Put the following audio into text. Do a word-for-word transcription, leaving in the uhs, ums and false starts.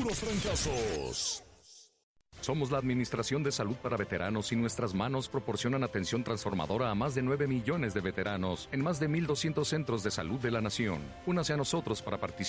Puros trancazos. Somos la Administración de Salud para Veteranos y nuestras manos proporcionan atención transformadora a más de nueve millones de veteranos en más de mil doscientos centros de salud de la nación. Únase a nosotros para participar